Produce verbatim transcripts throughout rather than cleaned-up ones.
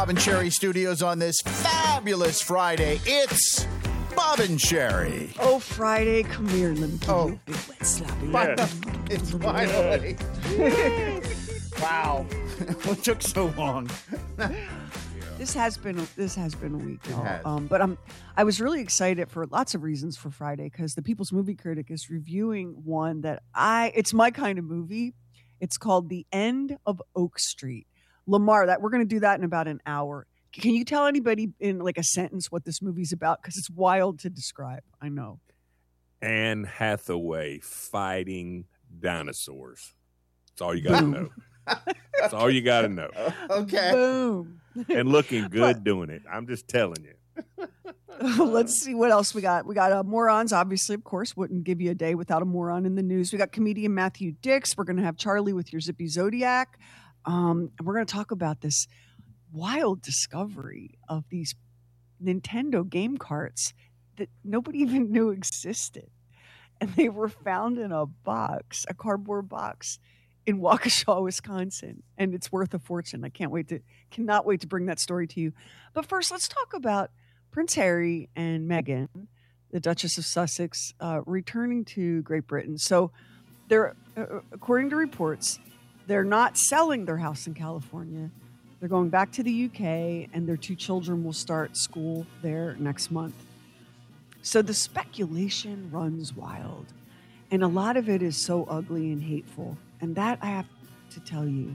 Bob and Sherry Studios on this fabulous Friday. It's Bob and Sherry. Oh, Friday, come here. Let me give Oh. you a big wet slappy. Finally, it's finally. Wow. What took so long? This has been a, this has been a week, y'all. has. Um, but I'm I was really excited for lots of reasons for Friday because the People's Movie Critic is reviewing one that I it's my kind of movie. It's called The End of Oak Street. Lamar, that we're going to do that in about an hour. Can you tell anybody in like a sentence what this movie's about? Because it's wild to describe. I know. Anne Hathaway fighting dinosaurs. That's all you got to know. That's all you got to know. Okay. Boom. And looking good But- doing it. I'm just telling you. Let's see what else we got. We got uh, morons, obviously, of course. Wouldn't give you a day without a moron in the news. We got comedian Matthew Dix. We're going to have Charlie with your Zippy Zodiac. Um, and we're going to talk about this wild discovery of these Nintendo game carts that nobody even knew existed. And they were found in a box, a cardboard box in Waukesha, Wisconsin. And it's worth a fortune. I can't wait to, cannot wait to bring that story to you. But first, let's talk about Prince Harry and Meghan, the Duchess of Sussex, uh, returning to Great Britain. So they're, uh, according to reports, they're not selling their house in California. They're going back to the U K, and their two children will start school there next month. So the speculation runs wild, and a lot of it is so ugly and hateful. And that I have to tell you,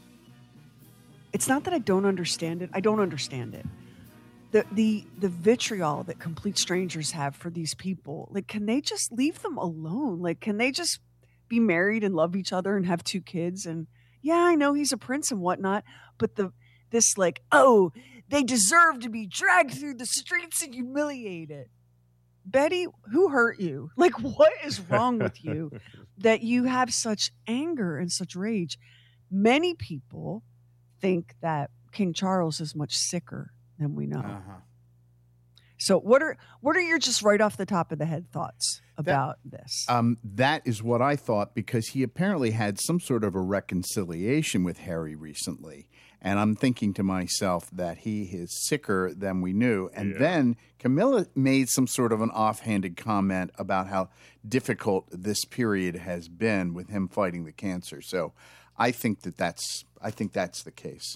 it's not that I don't understand it. I don't understand it. The, the the vitriol that complete strangers have for these people, like, can they just leave them alone? Like, can they just be married and love each other and have two kids? And yeah, I know he's a prince and whatnot, but the this like, oh, they deserve to be dragged through the streets and humiliated. Betty, who hurt you? Like, what is wrong with you that you have such anger and such rage? Many people think that King Charles is much sicker than we know. Uh-huh. So what are what are your just right off the top of the head thoughts about this? Um, that is what I thought, because he apparently had some sort of a reconciliation with Harry recently. And I'm thinking to myself that he is sicker than we knew. And Yeah. then Camilla made some sort of an offhanded comment about how difficult this period has been with him fighting the cancer. So I think that that's I think that's the case.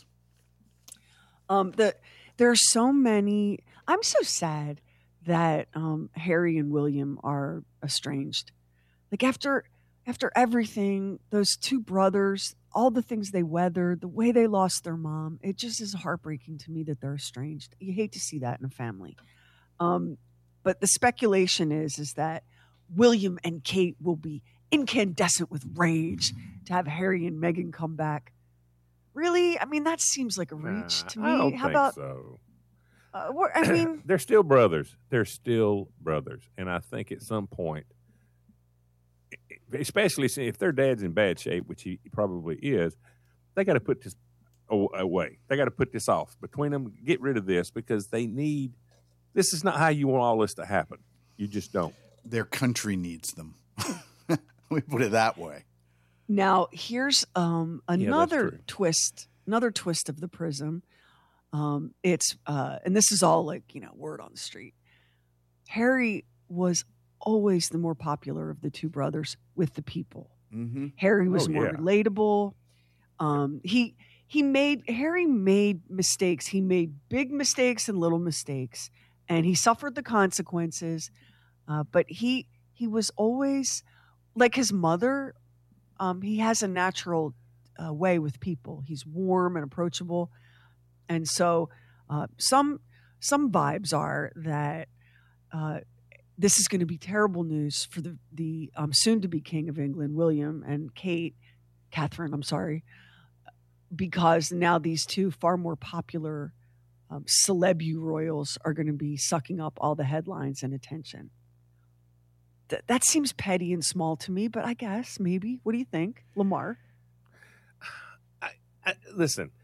Um, the there are so many. I'm so sad that um, Harry and William are estranged. Like after after everything, those two brothers, all the things they weathered, the way they lost their mom, it just is heartbreaking to me that they're estranged. You hate to see that in a family. Um, but the speculation is is that William and Kate will be incandescent with rage to have Harry and Meghan come back. Really? I mean, that seems like a reach Nah, to me. I don't How think about? so. Uh, we're- I mean, They're still brothers. They're still brothers. And I think at some point, especially if their dad's in bad shape, which he probably is, they got to put this away. They got to put this off between them, get rid of this, because they need, this is not how you want all this to happen. You just don't. Their country needs them. We put it that way. now here's um, that's another true. twist, another twist of the prism. Um, it's uh, and this is all like, you know, word on the street. Harry was always the more popular of the two brothers with the people. Mm-hmm. Harry was Oh, more yeah. relatable. Um, he he made Harry made mistakes. He made big mistakes and little mistakes, and he suffered the consequences. Uh, but he he was always like his mother. Um, he has a natural uh, way with people. He's warm and approachable, and so uh, some some vibes are that. Uh, This is going to be terrible news for the the um, soon-to-be King of England, William, and Kate, Catherine. I'm sorry, because now these two far more popular um, celebu royals are going to be sucking up all the headlines and attention. Th- that seems petty and small to me, but I guess maybe. What do you think, Lamar? I, I, listen,